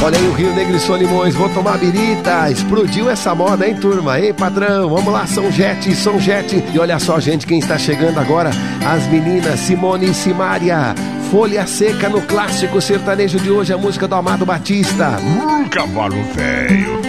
Olha aí o Rio Negro e Solimões, vou tomar birita. Explodiu essa moda, hein, turma? Hein, patrão? Vamos lá, São Jete. E olha só, gente, quem está chegando agora, as meninas Simone e Simária. Folha Seca no clássico sertanejo de hoje, a música do Amado Batista. Cavalo velho.